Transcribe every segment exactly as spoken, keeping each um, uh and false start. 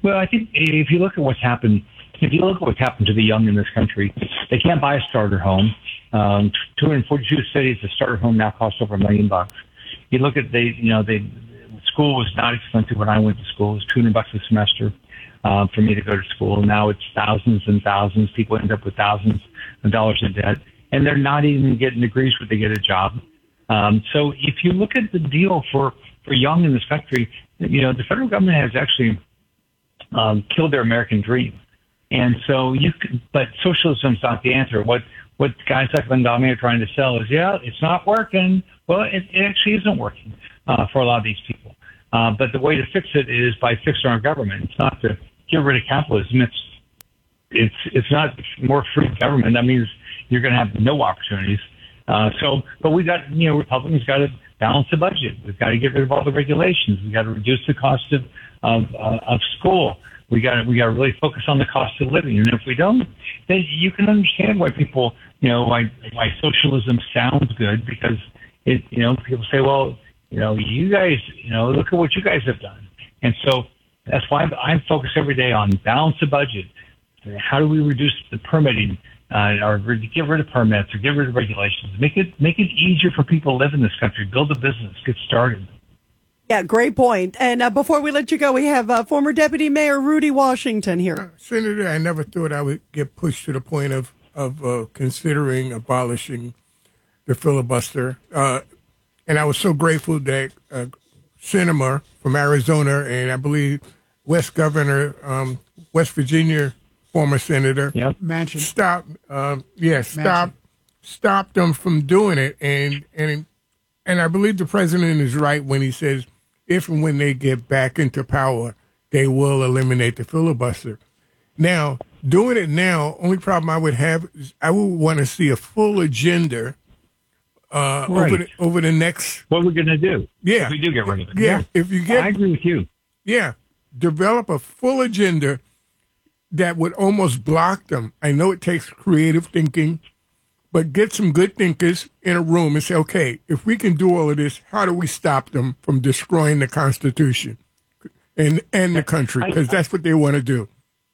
Well, I think if you look at what's happened, if you look at what's happened to the young in this country, they can't buy a starter home. Um, two hundred forty-two cities, a starter home now costs over a million bucks. You look at they, you know, they school was not expensive when I went to school. It was two hundred bucks a semester uh, for me to go to school. Now it's thousands and thousands. People end up with thousands of dollars in debt, and they're not even getting degrees when they get a job. Um, so if you look at the deal for, for young in this country, you know, the federal government has actually um, killed their American dream. And so you could, but socialism's not the answer. What what guys like Mondami are trying to sell is, yeah, it's not working. Well, it, it actually isn't working uh, for a lot of these people. Uh, but the way to fix it is by fixing our government. It's not to get rid of capitalism. It's it's it's not more free government. That means you're going to have no opportunities. Uh, so, but we got, you know, Republicans got to balance the budget. We've got to get rid of all the regulations. We got to reduce the cost of of, uh, of school. We got to we got to really focus on the cost of living. And if we don't, then you can understand why people, you know, why why socialism sounds good, because it, you know, people say, well, you know, you guys, you know, look at what you guys have done. And so that's why I'm, I'm focused every day on balance the budget. How do we reduce the permitting, uh, or get rid of permits, or get rid of regulations? Make it make it easier for people to live in this country, build a business, get started. Yeah, great point. And uh, before we let you go, we have uh, former Deputy Mayor Rudy Washington here. Uh, Senator, I never thought I would get pushed to the point of, of uh, considering abolishing the filibuster. Uh, and I was so grateful that uh, Sinema from Arizona, and I believe West Governor, um, West Virginia former senator, yep. Manchin. Stop, uh, yeah, stop, stop them from doing it. And, and, and I believe the president is right when he says, if and when they get back into power, they will eliminate the filibuster. Now, doing it now, only problem I would have is I would want to see a full agenda uh, right. over the, over the next. What we're going to do? Yeah, if we do get rid of it. Yeah, yeah. If you get, I agree with you. Yeah, develop a full agenda that would almost block them. I know it takes creative thinking, but get some good thinkers in a room and say, okay, if we can do all of this, how do we stop them from destroying the Constitution and and the country? Because that's what they want to do.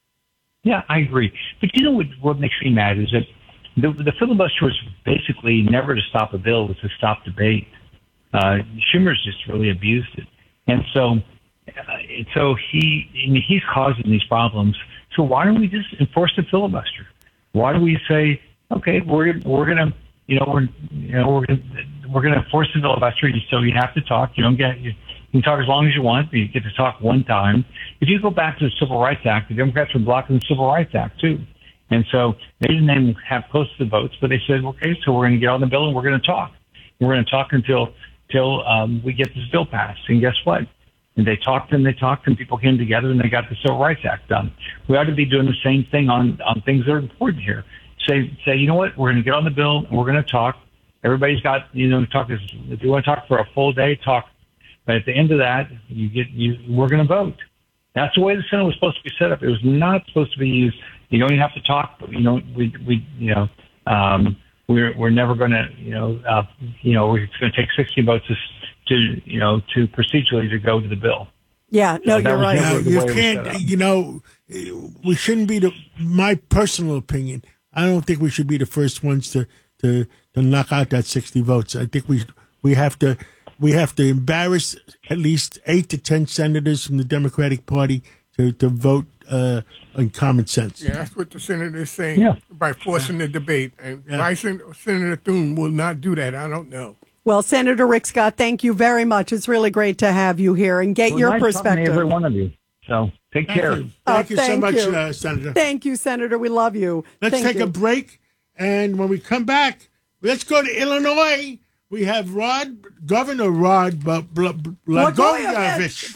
Yeah, I agree. But you know what, what makes me mad is that the, the filibuster was basically never to stop a bill, it was to stop debate. Uh, Schumer's just really abused it. And so, uh, so he I mean, he's causing these problems. So why don't we just enforce the filibuster? Why do we say, okay, we're we're gonna, you know, we're you know we're gonna we're gonna enforce the filibuster. So you have to talk. You don't get you, you can talk as long as you want, but you get to talk one time. If you go back to the Civil Rights Act, the Democrats were blocking the Civil Rights Act too, and so they didn't even have posted votes, but they said, okay, so we're going to get on the bill and we're going to talk. We're going to talk until until um, we get this bill passed. And guess what? And they talked and they talked and people came together and they got the Civil Rights Act done. We ought to be doing the same thing on, on things that are important here. Say, say, you know what? We're going to get on the bill and we're going to talk. Everybody's got, you know, talk. If you want to talk for a full day, talk. But at the end of that, you get, you, we're going to vote. That's the way the Senate was supposed to be set up. It was not supposed to be used. You don't even have to talk. But, you know, we, we, you know, um, we're, we're never going to, you know, uh, you know, we're going to take sixty votes to, to, you know, to procedurally to go to the bill. Yeah, no, so you're right. No, you can't, you know, we shouldn't be the, my personal opinion, I don't think we should be the first ones to, to, to knock out that sixty votes. I think we, we have to, we have to embarrass at least eight to ten senators from the Democratic Party to, to vote uh, on common sense. Yeah, that's what the senator is saying yeah. by forcing the debate. And yeah. why Senator Thune will not do that, I don't know. Well, Senator Rick Scott, thank you very much. It's really great to have you here and get well, your nice perspective. To every one of you. So take thank care. You. Thank oh, you thank so much, you. Uh, Senator. Thank you, Senator. We love you. Let's thank take you. a break. And when we come back, let's go to Illinois. We have Rod, Governor Rod Bl- Bl- Bl- Blagojevich.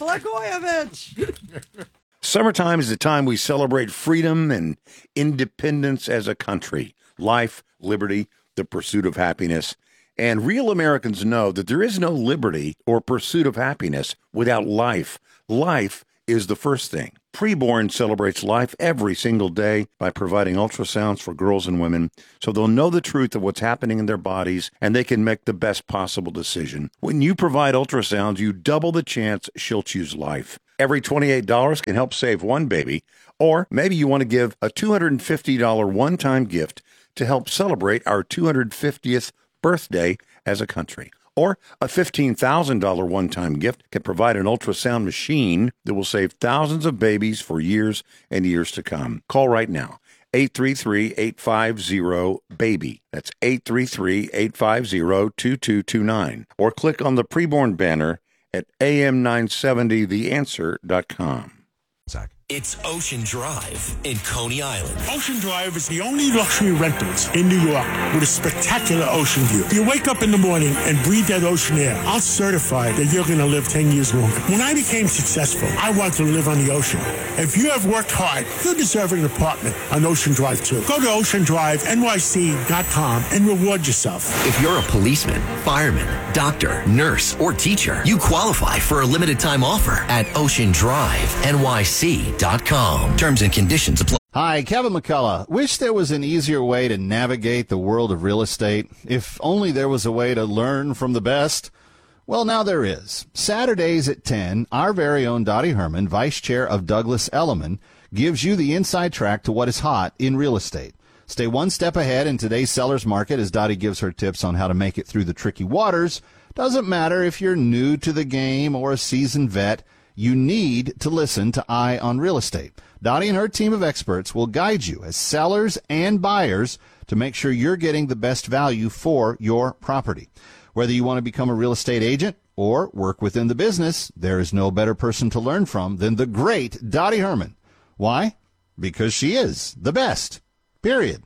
Blagojevich. Summertime is the time we celebrate freedom and independence as a country. Life, liberty, the pursuit of happiness. And real Americans know that there is no liberty or pursuit of happiness without life. Life is the first thing. Preborn celebrates life every single day by providing ultrasounds for girls and women so they'll know the truth of what's happening in their bodies and they can make the best possible decision. When you provide ultrasounds, you double the chance she'll choose life. Every twenty-eight dollars can help save one baby, or maybe you want to give a two hundred fifty dollars one-time gift to help celebrate our two hundred fiftieth birthday as a country. Or a fifteen thousand dollars one-time gift can provide an ultrasound machine that will save thousands of babies for years and years to come. Call right now. eight three three, eight five zero, BABY. That's eight three three, eight five zero, two two two nine. Or click on the preborn banner at A M nine seventy the answer dot com. Zach. It's Ocean Drive in Coney Island. Ocean Drive is the only luxury rentals in New York with a spectacular ocean view. You wake up in the morning and breathe that ocean air. I'll certify that you're going to live ten years longer. When I became successful, I wanted to live on the ocean. If you have worked hard, you deserve an apartment on Ocean Drive too. Go to ocean drive N Y C dot com and reward yourself. If you're a policeman, fireman, doctor, nurse, or teacher, you qualify for a limited time offer at ocean drive N Y C dot com. Terms and conditions apply. Hi, Kevin McCullough. Wish there was an easier way to navigate the world of real estate. If only there was a way to learn from the best. Well, now there is. Saturdays at ten, our very own Dottie Herman, Vice Chair of Douglas Elliman, gives you the inside track to what is hot in real estate. Stay one step ahead in today's seller's market as Dottie gives her tips on how to make it through the tricky waters. Doesn't matter if you're new to the game or a seasoned vet. You need to listen to Eye on Real Estate. Dottie and her team of experts will guide you as sellers and buyers to make sure you're getting the best value for your property. Whether you want to become a real estate agent or work within the business, there is no better person to learn from than the great Dottie Herman. Why? Because she is the best. Period.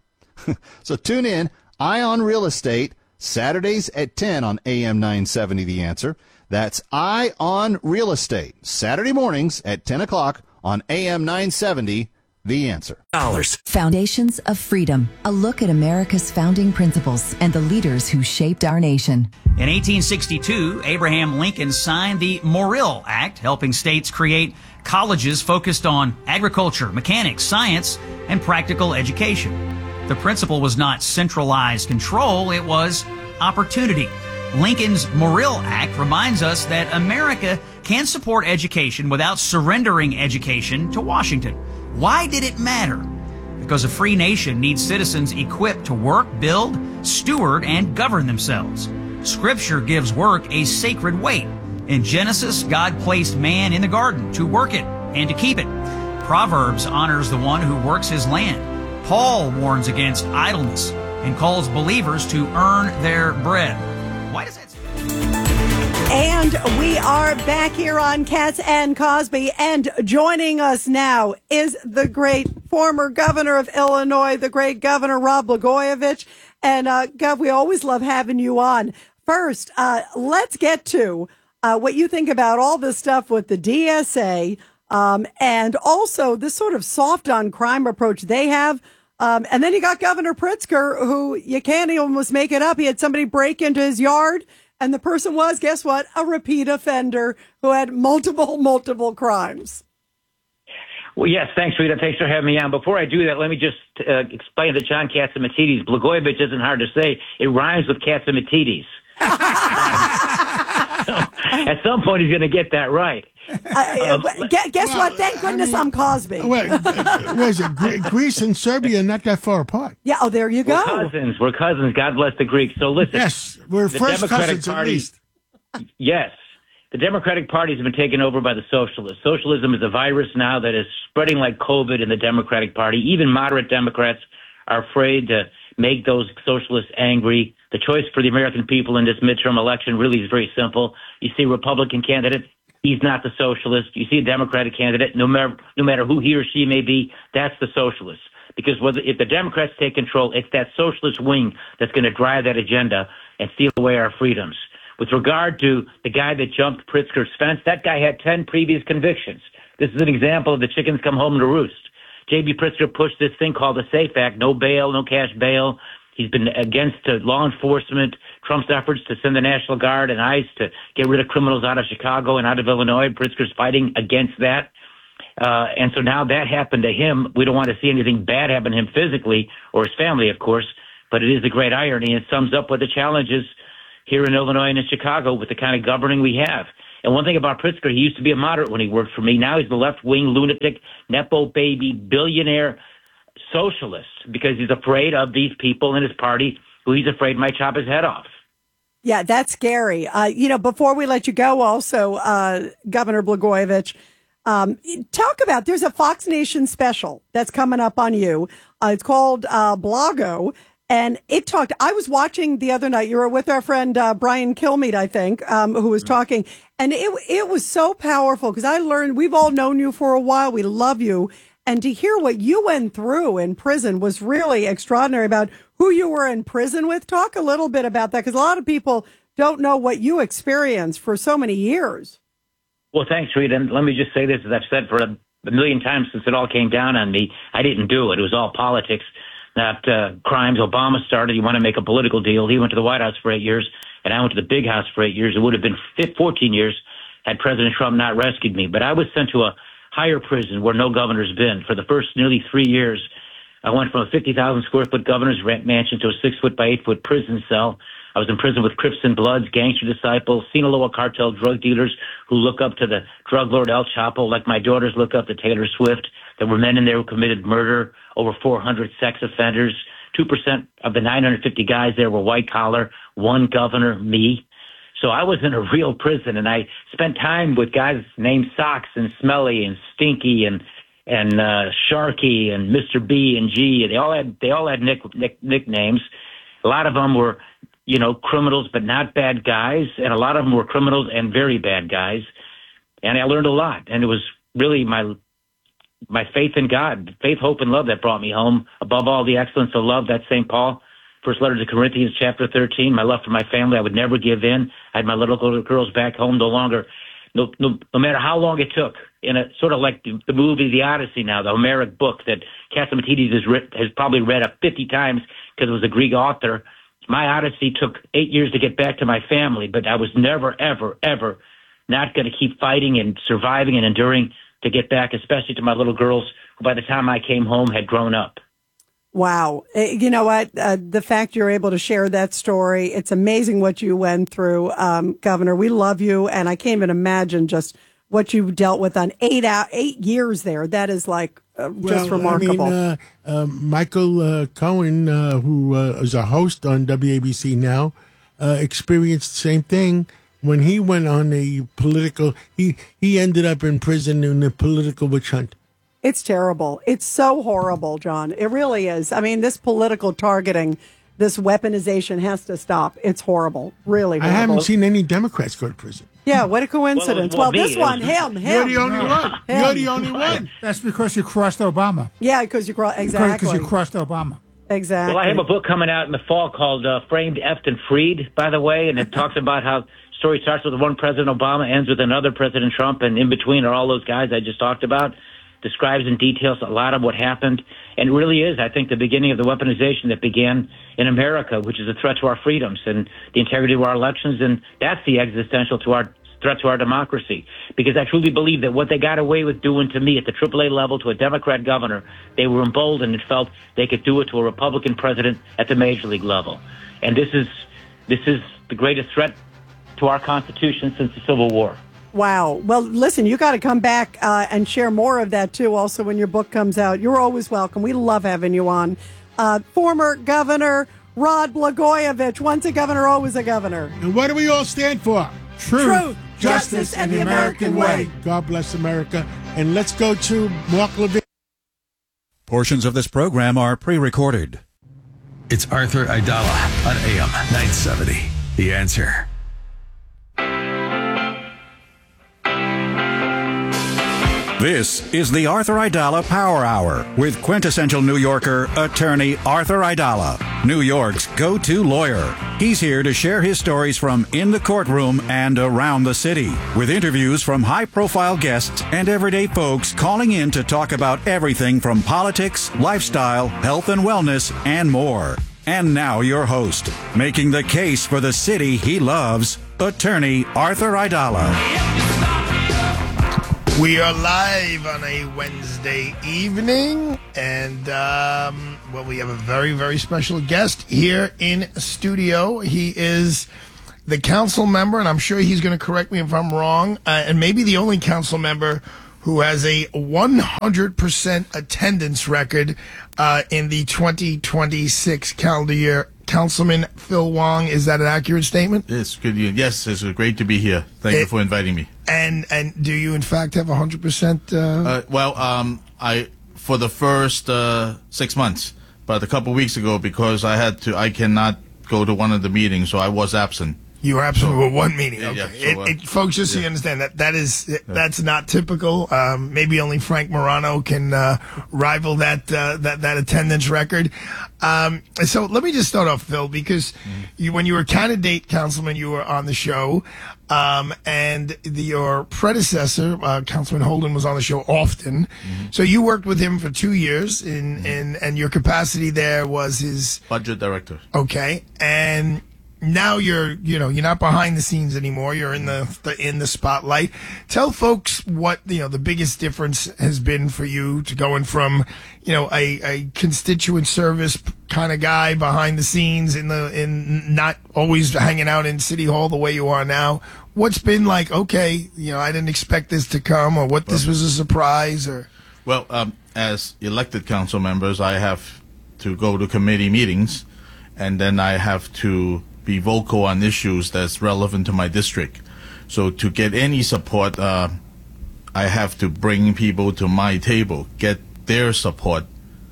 So tune in, Eye on Real Estate, Saturdays at ten on A M nine seventy The Answer. That's Eye on Real Estate, Saturday mornings at ten o'clock on A M nine seventy, The Answer. Dollars. Foundations of Freedom, a look at America's founding principles and the leaders who shaped our nation. In eighteen sixty-two, Abraham Lincoln signed the Morrill Act, helping states create colleges focused on agriculture, mechanics, science, and practical education. The principle was not centralized control, it was opportunity. Lincoln's Morrill Act reminds us that America can support education without surrendering education to Washington. Why did it matter? Because a free nation needs citizens equipped to work, build, steward, and govern themselves. Scripture gives work a sacred weight. In Genesis, God placed man in the garden to work it and to keep it. Proverbs honors the one who works his land. Paul warns against idleness and calls believers to earn their bread. Why does that? And we are back here on Katz and Cosby, and joining us now is the great former governor of Illinois, the great Governor Rod Blagojevich. And, uh, Gov, we always love having you on. First, uh, let's get to uh, what you think about all this stuff with the D S A, um, and also this sort of soft on crime approach they have. Um, and then you got Governor Pritzker, who you can't almost make it up. He had somebody break into his yard, and the person was, guess what, a repeat offender who had multiple, multiple crimes. Well, yes, thanks, Rita. Thanks for having me on. Before I do that, let me just uh, explain to John Catsimatidis. Blagojevich isn't hard to say. It rhymes with Catsimatidis. So, at some point, he's going to get that right. Uh, uh, guess well, what? Thank goodness I mean, I'm Cosby. Wait, where's it? Greece and Serbia are not that far apart. Yeah. Oh, there you go. We're cousins. We're cousins. God bless the Greeks. So listen. Yes, we're first cousins Party, at least. Yes. The Democratic Party has been taken over by the socialists. Socialism is a virus now that is spreading like COVID in the Democratic Party. Even moderate Democrats are afraid to make those socialists angry. The choice for the American people in this midterm election really is very simple. You see a Republican candidate. He's not the socialist. You see a Democratic candidate, no matter no matter who he or she may be, that's the socialist. Because whether, if the Democrats take control, it's that socialist wing that's going to drive that agenda and steal away our freedoms. With regard to the guy that jumped Pritzker's fence, that guy had ten previous convictions. This is an example of the chickens come home to roost. J B. Pritzker pushed this thing called the SAFE Act, no bail, no cash bail. He's been against uh, law enforcement, Trump's efforts to send the National Guard and ICE to get rid of criminals out of Chicago and out of Illinois. Pritzker's fighting against that. Uh, and so now that happened to him. We don't want to see anything bad happen to him physically or his family, of course, but it is a great irony. It sums up what the challenges here in Illinois and in Chicago with the kind of governing we have. And one thing about Pritzker, he used to be a moderate when he worked for me. Now he's the left-wing lunatic, nepo baby, billionaire socialist because he's afraid of these people in his party who he's afraid might chop his head off. Yeah, that's scary. Uh, you know, before we let you go, also, uh, Governor Blagojevich, um, talk about, there's a Fox Nation special that's coming up on you. Uh, it's called uh, Blago. And it talked, I was watching the other night, you were with our friend uh, Brian Kilmeade, I think, um, who was talking. And it it was so powerful because I learned, we've all known you for a while. We love you. And to hear what you went through in prison was really extraordinary about who you were in prison with. Talk a little bit about that because a lot of people don't know what you experienced for so many years. Well, thanks, Rita. And let me just say this, as I've said for a, a million times since it all came down on me, I didn't do it. It was all politics. Not uh, crimes. Obama started. He wanted to make a political deal. He went to the White House for eight years, and I went to the Big House for eight years. It would have been fourteen years had President Trump not rescued me. But I was sent to a higher prison where no governor's been. For the first nearly three years, I went from a fifty thousand square foot governor's rent mansion to a six foot by eight foot prison cell. I was in prison with Crips and Bloods, gangster disciples, Sinaloa cartel drug dealers who look up to the drug lord El Chapo like my daughters look up to Taylor Swift. There were men in there who committed murder, over four hundred sex offenders. two percent of the nine hundred fifty guys there were white collar, one governor, me. So I was in a real prison, and I spent time with guys named Socks and Smelly and Stinky and and uh, Sharky and Mister B and G. They all had they all had nick, nick, nicknames. A lot of them were, you know, criminals, but not bad guys, and a lot of them were criminals and very bad guys. And I learned a lot, and it was really my my faith in God, faith, hope, and love that brought me home. Above all, the excellence of love. That's Saint Paul. First letter to Corinthians, chapter thirteen. My love for my family, I would never give in. I had my little girls back home, no longer, no, no, no matter how long it took. In a sort of like the, the movie The Odyssey now, the Homeric book that Catsimatidis has, writ, has probably read up fifty times because it was a Greek author. My Odyssey took eight years to get back to my family, but I was never, ever, ever not going to keep fighting and surviving and enduring to get back, especially to my little girls who by the time I came home had grown up. Wow. You know what? Uh, the fact you're able to share that story, it's amazing what you went through, um, Governor. We love you, and I can't even imagine just what you dealt with on eight out, eight years there. That is like uh, just well, remarkable. I mean, uh, uh, Michael uh, Cohen, uh, who uh, is a host on W A B C now, uh, experienced the same thing. When he went on a political, he, he ended up in prison in a political witch hunt. It's terrible. It's so horrible, John. It really is. I mean, this political targeting, this weaponization has to stop. It's horrible. Really horrible. I haven't seen any Democrats go to prison. Yeah, what a coincidence. Well, well, this me. one, him, him. You're the only no. one. Him. You're the only one. That's because you crossed Obama. Yeah, because you crossed, exactly. Because you crossed Obama. Exactly. Well, I have a book coming out in the fall called uh, Framed, Effed, and Freed, by the way, and it talks about how story starts with one President Obama, ends with another President Trump, and in between are all those guys I just talked about. Describes in details a lot of what happened, and it really is, I think, the beginning of the weaponization that began in America, which is a threat to our freedoms and the integrity of our elections, and that's the existential to our threat to our democracy. Because I truly believe that what they got away with doing to me at the triple A level to a Democrat governor, they were emboldened and felt they could do it to a Republican president at the major league level. And this is this is the greatest threat to our Constitution since the Civil War. Wow. Well, listen, you got to come back uh, and share more of that, too, also when your book comes out. You're always welcome. We love having you on. Uh, former Governor Rod Blagojevich, once a governor, always a governor. And what do we all stand for? Truth, Truth justice, and the American way. God bless America. And let's go to Mark Levin. Portions of this program are pre-recorded. It's Arthur Aidala on A M nine seventy. The Answer. This is the Arthur Aidala Power Hour with quintessential New Yorker, attorney Arthur Aidala, New York's go-to lawyer. He's here to share his stories from in the courtroom and around the city, with interviews from high-profile guests and everyday folks calling in to talk about everything from politics, lifestyle, health and wellness, and more. And now your host, making the case for the city he loves, attorney Arthur Aidala. We are live on a Wednesday evening, and, um, well, we have a very, very special guest here in studio. He is the council member, and I'm sure he's going to correct me if I'm wrong, uh, and maybe the only council member who has a one hundred percent attendance record uh, in the twenty twenty-six calendar year. Councilman Phil Wong, is that an accurate statement? It's good. Yes, it's great to be here. Thank it, you for inviting me. And and do you in fact have one hundred percent? Uh... Uh, well, um, I for the first uh, six months, but a couple of weeks ago, because I had to, I cannot go to one of the meetings, so I was absent. You were absent for one meeting. Okay, yeah, so, uh, it, it, folks, just so yeah. you understand that that is that's not typical. Um, maybe only Frank Morano can uh, rival that uh, that that attendance record. Um, so let me just start off, Phil, because mm-hmm. you, when you were candidate councilman, you were on the show, um, and the, your predecessor, uh, Councilman Holden, was on the show often. Mm-hmm. So you worked with him for two years, in, mm-hmm. in and your capacity there was his budget director. Okay, and now you're, you know, you're not behind the scenes anymore. You're in the, the in the spotlight. Tell folks what, you know, the biggest difference has been for you to going from, you know, a, a constituent service kind of guy behind the scenes in the in not always hanging out in City Hall the way you are now. What's been like? Okay, you know, I didn't expect this to come, or what this was a surprise, or. Well, um, as elected council members, I have to go to committee meetings, and then I have to be vocal on issues that's relevant to my district. So to get any support, uh, I have to bring people to my table, get their support,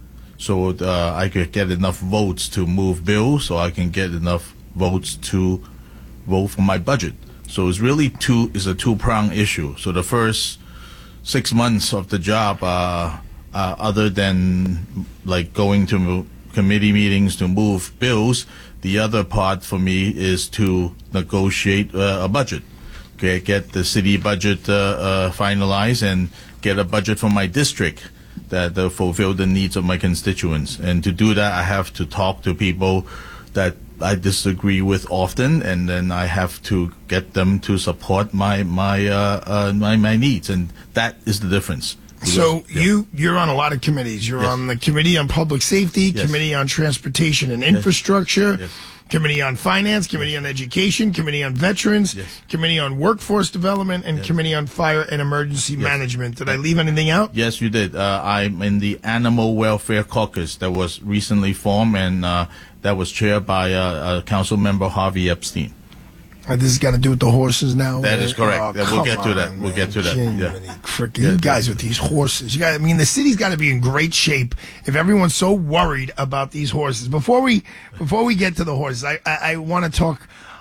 so uh, I could get enough votes to move bills, so I can get enough votes to vote for my budget. So it's really two is a two-pronged issue. So the first six months of the job, uh, uh, other than like going to committee meetings to move bills, the other part for me is to negotiate uh, a budget. Okay, get the city budget uh, uh, finalized and get a budget for my district that uh, fulfill the needs of my constituents. And to do that, I have to talk to people that I disagree with often, and then I have to get them to support my my uh, uh, my, my needs, and that is the difference. So yeah. you you're on a lot of committees. You're yes. on the Committee on Public Safety, yes. Committee on Transportation and Infrastructure, yes. Committee on Finance, Committee on Education, Committee on Veterans, yes. Committee on Workforce Development, and yes. Committee on Fire and Emergency yes. Management. Did I leave anything out? Yes, you did. Uh, I'm in the Animal Welfare Caucus that was recently formed, and uh, that was chaired by uh, uh, Council Member Harvey Epstein. Uh, this has got to do with the horses now. That is correct. Oh, yeah, we'll get to on, that. Man. We'll get to that. Genuinely, yeah. Freaking yeah, you guys yeah. with these horses. You got. I mean, the city's got to be in great shape if everyone's so worried about these horses. Before we before we get to the horses, I I, I want to talk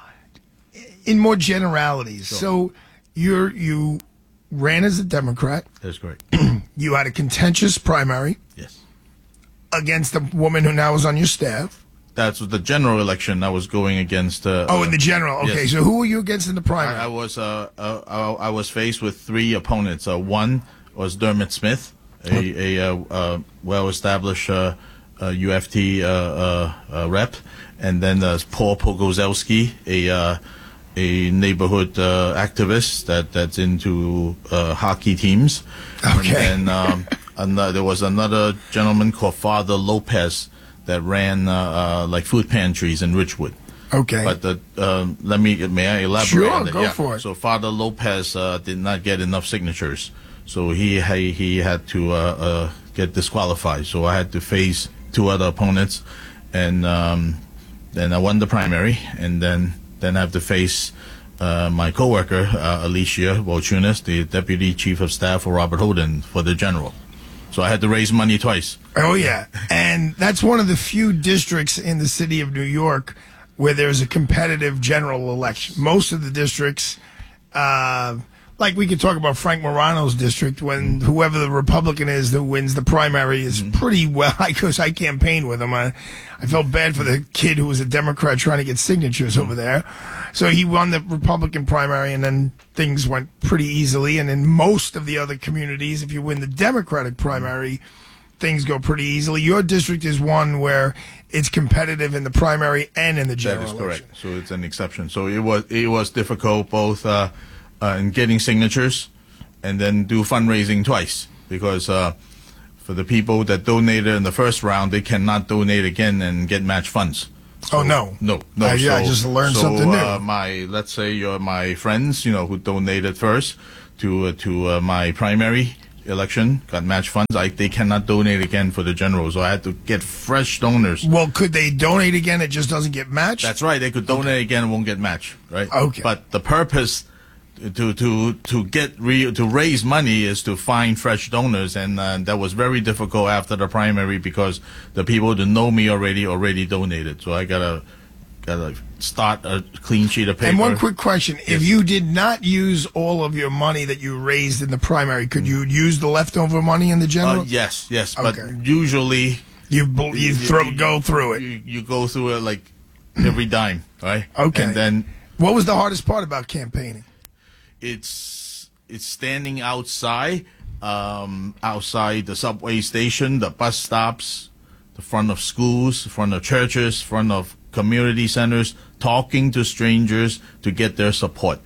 in more generalities. Sure. So you're you ran as a Democrat. That's correct. You had a contentious primary. Yes. Against a woman who now is on your staff. That's the general election I was going against. Uh, oh, in the general. Okay, yes. so who were you against in the primary? I, I was uh, uh, I, I was faced with three opponents. Uh, one was Dermot Smith, a, a, uh, uh, well-established uh, uh, U F T uh, uh, uh, rep, and then uh, Paul Pogorzelski, a uh, a neighborhood uh, activist that that's into uh, hockey teams. Okay. And, and um, another, there was another gentleman called Father Lopez that ran uh, uh, like food pantries in Ridgewood. Okay. But the, um, let me, may I elaborate sure, on that? go yeah. for it. So Father Lopez uh, did not get enough signatures. So he he, he had to uh, uh, get disqualified. So I had to face two other opponents. And um, then I won the primary. And then, then I have to face uh, my coworker, uh, Alicia Volchunas, the Deputy Chief of Staff for Robert Holden, for the general. So I had to raise money twice. Oh, yeah. And that's one of the few districts in the city of New York where there's a competitive general election. Most of the districts, uh, like we could talk about Frank Morano's district, when whoever the Republican is that wins the primary is mm-hmm. pretty well, because I campaigned with him. I, I felt bad for the kid who was a Democrat trying to get signatures mm-hmm. over there. So he won the Republican primary, and then things went pretty easily. And in most of the other communities, if you win the Democratic primary, things go pretty easily. Your district is one where it's competitive in the primary and in the general election. That is correct. So it's an exception. So it was it was difficult both uh, uh, in getting signatures and then do fundraising twice, because uh, for the people that donated in the first round, they cannot donate again and get match funds. Oh no, no, no. I, yeah, I So- just learned so, something new. Uh, my, let's say, you're my friends, you know, who donated first to uh, to uh, my primary election, got match funds. I they cannot donate again for the general, so I had to get fresh donors. Well, could they donate again? It just doesn't get matched. That's right. They could donate again and won't get matched, right? Okay. But the purpose to to to get re, to raise money is to find fresh donors, and uh, that was very difficult after the primary because the people that know me already already donated. So I gotta gotta start a clean sheet of paper. And one quick question: if you did not use all of your money that you raised in the primary, could you use the leftover money in the general? Uh, yes, yes, Okay. but usually you you throw go through it. You, you go through it like every dime, right? Okay. And then what was the hardest part about campaigning? it's it's standing outside, um, outside the subway station, the bus stops, the front of schools, the front of churches, front of community centers, talking to strangers to get their support.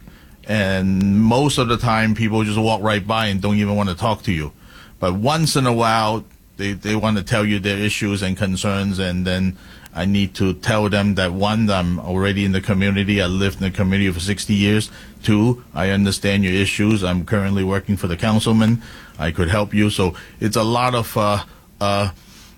And most of the time, people just walk right by and don't even want to talk to you. But once in a while, they, they want to tell you their issues and concerns, and then I need to tell them that, one, I'm already in the community. I lived in the community for sixty years. Two, I understand your issues. I'm currently working for the councilman. I could help you. So it's a lot of uh, uh,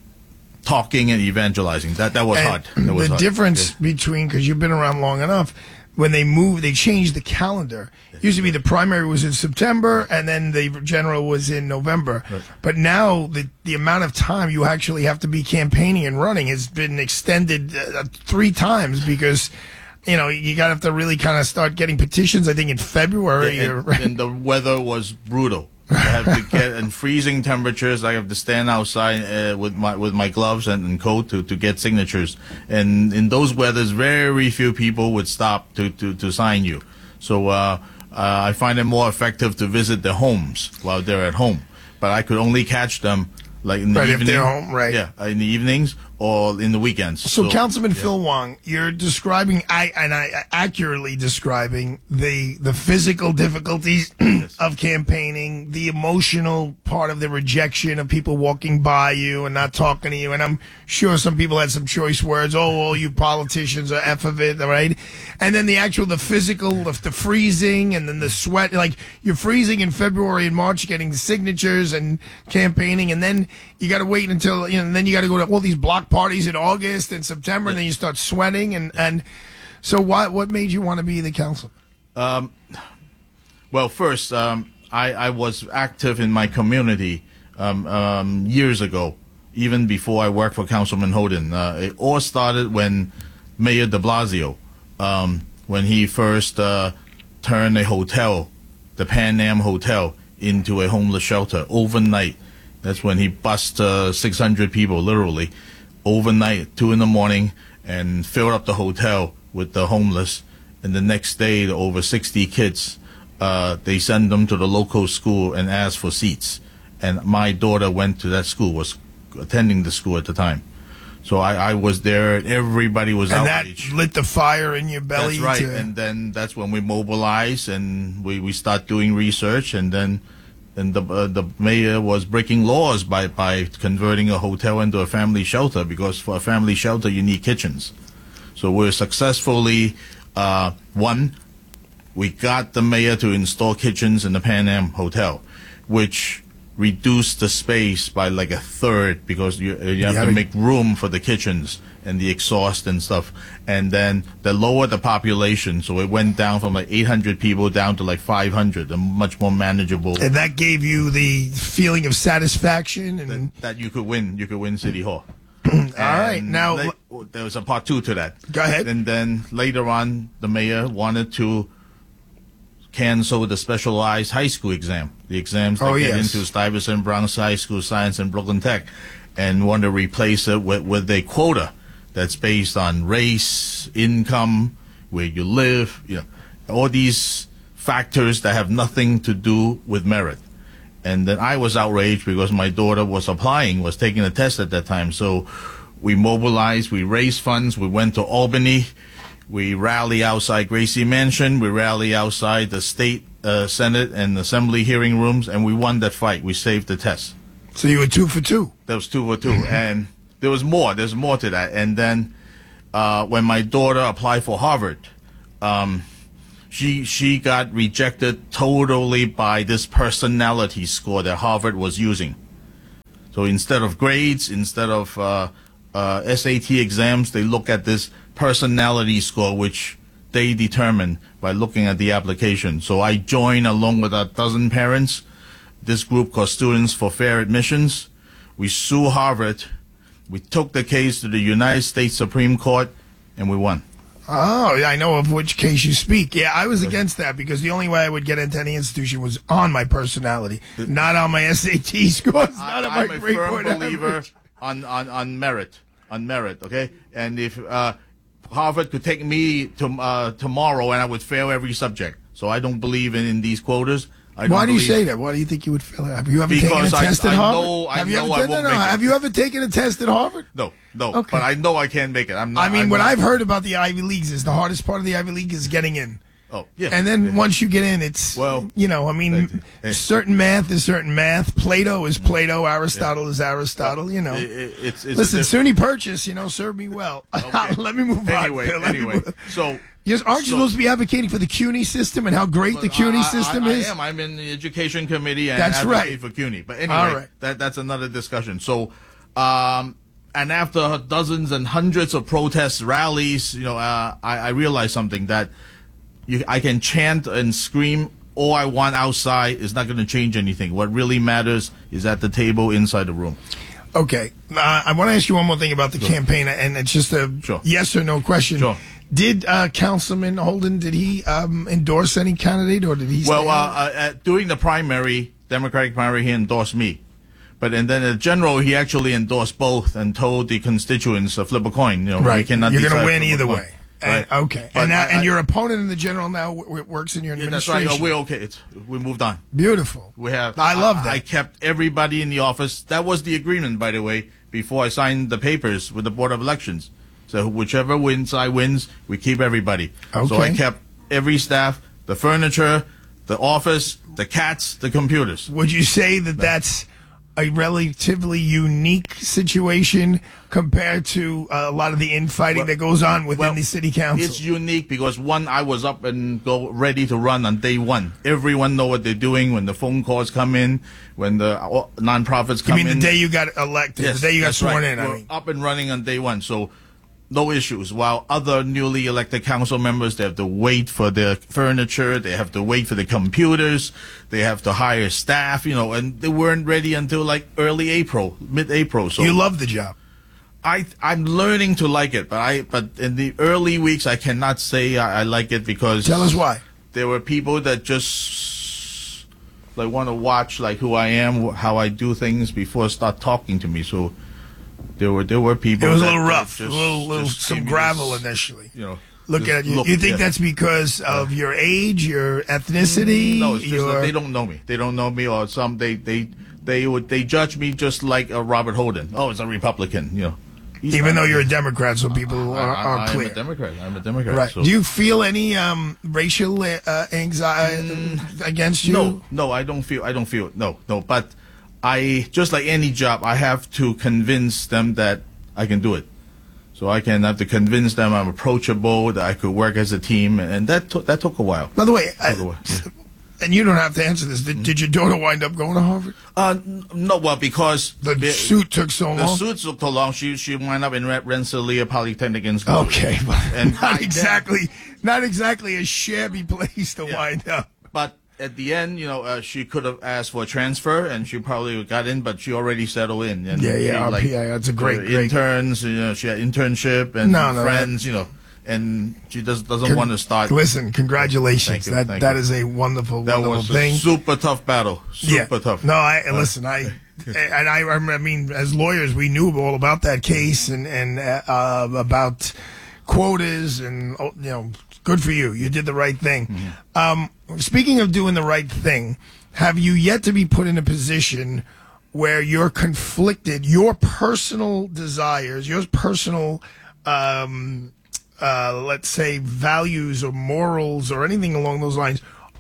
talking and evangelizing. That that was And hard. That was the hard. difference Yeah. between, because you've been around long enough, when they moved, they changed the calendar. Used to be the primary was in September and then the general was in November. But now the the amount of time you actually have to be campaigning and running has been extended uh, three times because, you know, you got to have to really kind of start getting petitions, I think, in February. and, or, and the weather was brutal. I have to get in freezing temperatures. I have to stand outside uh, with my with my gloves and, and coat to, to get signatures. And in those weathers, very few people would stop to, to, to sign you. So uh, uh, I find it more effective to visit their homes while they're at home. But I could only catch them like in the Right, if evening. they're home, right. Yeah, in the evenings or in the weekends. So, Councilman Phil Wong, you're describing, I and I accurately describing the the physical difficulties of campaigning, the emotional part of the rejection of people walking by you and not talking to you. And I'm sure some people had some choice words. Oh, all you politicians are F of it, right? And then the actual, the physical, the, the freezing, and then the sweat. Like you're freezing in February and March, getting the signatures and campaigning, and then you got to wait until you know. And then you got to go to all these block parties in August and September, and then you start sweating. And, and so, what what made you want to be the council? Um, well, first, um, I, I was active in my community um, um, years ago, even before I worked for Councilman Holden. Uh, it all started when Mayor de Blasio, um, when he first uh, turned a hotel, the Pan Am Hotel, into a homeless shelter overnight. That's when he bussed uh, six hundred people, literally, overnight, two in the morning, and filled up the hotel with the homeless. And the next day, the over sixty kids, uh, they send them to the local school and ask for seats. And my daughter went to that school, was attending the school at the time. So I, I was there, and everybody was And outraged. that lit the fire in your belly. That's right. to- And then that's when we mobilize and we, we start doing research. And then and the uh, the mayor was breaking laws by, by converting a hotel into a family shelter, because for a family shelter, you need kitchens. So we're successfully, uh, one, we got the mayor to install kitchens in the Pan Am Hotel, which reduced the space by like a third, because you, you have Yeah, to but- make room for the kitchens and the exhaust and stuff. And then they lowered the population, so it went down from like eight hundred people down to like five hundred, a much more manageable. and that gave you the feeling of satisfaction. And that you could win, you could win City Hall. all right, now la- there was a part two to that. Go ahead. And then later on, the mayor wanted to cancel the specialized high school exam, the exams that Oh, get yes. into Stuyvesant, Bronx High School, Science, and Brooklyn Tech, and want to replace it with, with a quota that's based on race, income, where you live, you know, all these factors that have nothing to do with merit. And then I was outraged because my daughter was applying, was taking a test at that time. So we mobilized, we raised funds, we went to Albany, we rally outside Gracie Mansion, we rally outside the state uh, Senate and Assembly hearing rooms, and we won that fight. We saved the test. So you were two for two. That was two for two. And there was more. There's more to that. And then uh, when my daughter applied for Harvard, um, she she got rejected totally by this personality score that Harvard was using. So instead of grades, instead of uh, uh, S A T exams, they look at this personality score, which they determine by looking at the application. So I joined along with a dozen parents, this group called Students for Fair Admissions. We sued Harvard. We took the case to the United States Supreme Court, and we won. Oh, yeah, I know of which case you speak. Yeah, I was against that because the only way I would get into any institution was on my personality, not on my S A T scores, not on my I'm a grade firm point believer average. on, on, on merit, on merit, okay? And if uh, Harvard could take me to, uh, tomorrow and I would fail every subject. So I don't believe in, in these quotas. I Why don't do you believe- say that? Why do you think you would fail? Have you ever taken a Because I- test at I Harvard? know- I have you know ever, I no, won't no, no. make it. Have you ever taken a test at Harvard? No, no. Okay. But I know I can't make it. I'm not. I mean, I'm what not- I've heard about the Ivy Leagues is the hardest part of the Ivy League is getting in. Oh, yeah. And then once you get in, it's, well, you know, I mean, certain math is certain math. Plato is Plato. Aristotle is Aristotle, you know. It- it- it's- it's Listen, a SUNY Purchase, you know, serve me well. Let me move Anyway, on. Let me anyway. move- So. Yes, aren't you so- supposed to be advocating for the CUNY system and how great the CUNY I- system I, I is? am. I'm in the education committee and That's advocate right. for CUNY. But anyway, All right. that that's another discussion. So, um, and after dozens and hundreds of protests, rallies, you know, uh, I, I realized something that you, I can chant and scream all I want outside is not going to change anything. What really matters is at the table inside the room. Okay. Uh, I want to ask you one more thing about the campaign, and it's just a yes or no question. Sure. Did uh, Councilman Holden, did he um, endorse any candidate, or did he Well, stay uh, out? uh, uh, during the primary, Democratic primary, he endorsed me. But and then in general, he actually endorsed both and told the constituents to flip a coin. You know, Right. we cannot You're gonna decide win flip a either coin. way. And, Right. okay. But And, now, I- and I- your opponent in the general now w- w- works in your Yeah, that's right. administration. Oh, we're okay. It's, we moved on. Beautiful. We have. I love that. I kept everybody in the office. That was the agreement, by the way, before I signed the papers with the Board of Elections. So whichever wins, I wins. We keep everybody. So I Okay. kept every staff, the furniture, the office, the cats, the computers. Would you say that that's a relatively unique situation compared to uh, a lot of the infighting Well- that goes on within well, the city council? It's unique because one, I was up and go ready to run on day one. Everyone know what they're doing when the phone calls come in, when the uh, nonprofits You come mean in. the day you got elected, Yes, the day you got that's sworn right. in? I We're mean, up and running on day one, so no issues. While other newly elected council members, they have to wait for their furniture, they have to wait for the computers, they have to hire staff, you know, and they weren't ready until like early April, mid-April. So you love the job. I I'm learning to like it, but I but in the early weeks I cannot say I, I like it because Tell us why. There were people that just like want to watch like who I am, wh- how I do things before start talking to me. So there were there were people. It was a that- little that rough, a just- little, little just some gave me gravel this, initially. You know, Look just at you. look, You think yeah. that's because of your age, your ethnicity? No, it's just your... that they don't know me. They don't know me, or some they they they would they judge me just like uh, Robert Holden. Oh, it's a Republican, you know. He's Even not- though you're a Democrat, so people are, I, are I, clear. I'm a Democrat. I'm a Democrat. Right. So. Do you feel any um, racial uh, anxiety against you? No, no, I don't feel. I don't feel. No, no. But I just like any job, I have to convince them that I can do it. So I can have to convince them I'm approachable, that I could work as a team, and that took that took a while. By the way, Took I, a while, yeah. and you don't have to answer this. Did, did your daughter wind up going to Harvard? Uh, n- no, well, because the suit took so the long. suit took so long. She she wound up in Re- Rensselaer Polytechnic Institute. Okay, but and not by exactly, not exactly a shabby place to Yeah. wind up. But at the end, you know, uh, she could have asked for a transfer, and she probably got in, but she already settled in. And Yeah, yeah, she, R like, P I, that's a great, uh, great- interns. You know, she had internship and No, no, friends. You know, and she just doesn't Con- want to start. Listen, congratulations. Thank you, that thank that you. is a wonderful, That wonderful was thing. a super tough battle. Super yeah. tough. No, I Uh, listen. I and I, I mean, as lawyers, we knew all about that case and and uh, about quotas and oh, you know, good for you. You did the right thing. Mm-hmm. Um, speaking of doing the right thing, have you yet to be put in a position where you're conflicted? Your personal desires, your personal. Um, uh, let's say values or morals or anything along those lines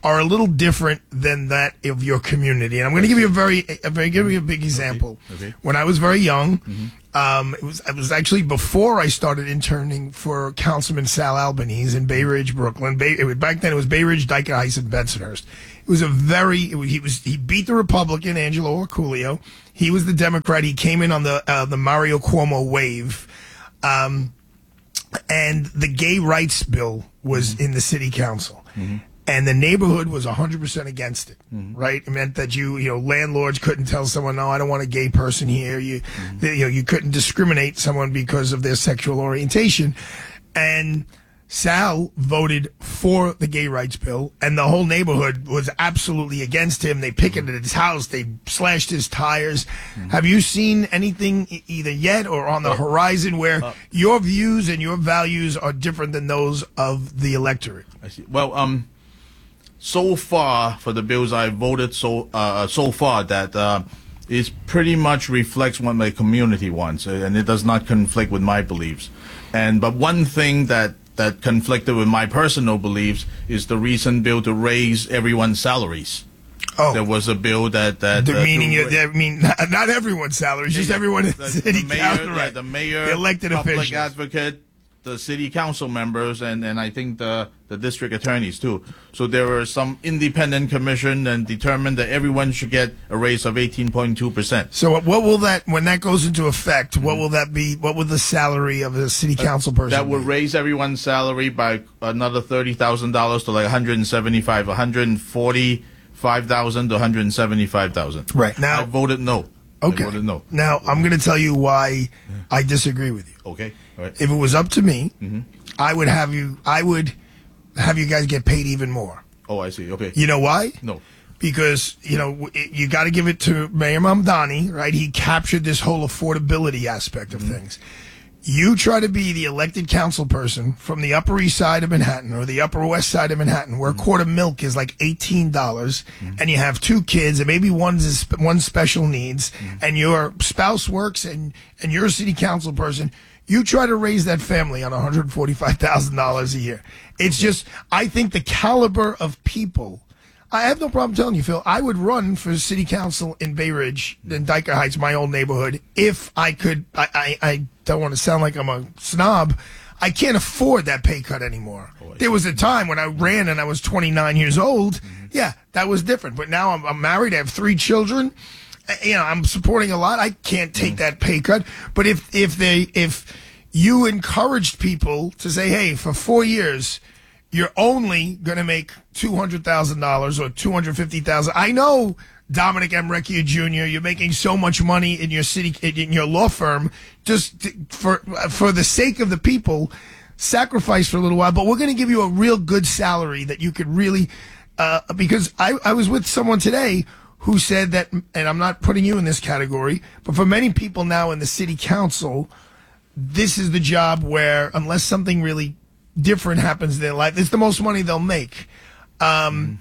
are a little different than that of your community. And I'm going to give you a very, a very, give you a big example. Okay. Okay. When I was very young, Mm-hmm. um, it was it was actually before I started interning for Councilman Sal Albanese in Bay Ridge, Brooklyn. Bay, it was, back then, it was Bay Ridge, Dyker Heights, and Bensonhurst. It was a very it was, he was he beat the Republican Angelo Orculio. He was the Democrat. He came in on the uh, the Mario Cuomo wave. Um, and the gay rights bill was Mm-hmm. in the city council. Mm-hmm. And the neighborhood was one hundred percent against it, Mm-hmm. right? It meant that you, you know, landlords couldn't tell someone, no, I don't want a gay person here. You, Mm-hmm. the, you know, you couldn't discriminate someone because of their sexual orientation. And Sal voted for the gay rights bill, and the whole neighborhood was absolutely against him. They picketed his house. They slashed his tires. Mm-hmm. Have you seen anything e- either yet or on the horizon where uh, your views and your values are different than those of the electorate? I see. Well, um, so far for the bills I voted so uh, so far that uh, it pretty much reflects what my community wants, and it does not conflict with my beliefs. And but one thing that that conflicted with my personal beliefs is the recent bill to raise everyone's salaries. Oh, there was a bill that that The uh, meaning, to you, ra- I mean, not, not everyone's salary, it's just Yeah, everyone in the, the city the mayor, council, yeah, right? the mayor, the elected public officials. advocate, the city council members, and, and I think the, the district attorneys too. So there were some independent commission and determined that everyone should get a raise of eighteen point two percent. So what what will that, when that goes into effect, what will that be, what will the salary of a city council person That would be? raise everyone's salary by another thirty thousand dollars to like one hundred seventy-five, one hundred forty-five thousand to one hundred seventy-five thousand. Right. Now, I voted no. Okay. I voted no. Now, I'm going to tell you why I disagree with you. Okay. All right. If it was up to me, Mm-hmm. I would have you, I would have you guys get paid even more. Oh, I see. Okay. You know why? No. Because, you know, it, you got to give it to Mayor Mamdani, right? He captured this whole affordability aspect of Mm-hmm. things. You try to be the elected council person from the Upper East Side of Manhattan or the Upper West Side of Manhattan, where a quart of milk is like eighteen dollars, and you have two kids, and maybe one's is, one's special needs, and your spouse works, and, and you're a city council person. You try to raise that family on one hundred forty-five thousand dollars a year. It's just, I think the caliber of people. I have no problem telling you, Phil, I would run for city council in Bay Ridge, in Dyker Heights, my old neighborhood, if I could. I, I, I don't want to sound like I'm a snob. I can't afford that pay cut anymore. There was a time when I ran and I was twenty-nine years old. Yeah, that was different. But now I'm, I'm married. I have three children. Uh, You know, I'm supporting a lot. I can't take that pay cut. But if, if they, if you encouraged people to say, hey, for four years, you're only going to make two hundred thousand dollars or two hundred fifty thousand dollars. I know, Dominic Emrecchia Junior, you're making so much money in your city, in your law firm, just to, for for the sake of the people, sacrifice for a little while, but we're going to give you a real good salary that you could really, uh, because I, I was with someone today who said that, and I'm not putting you in this category, but for many people now in the city council, this is the job where, unless something really different happens in their life, it's the most money they'll make, um,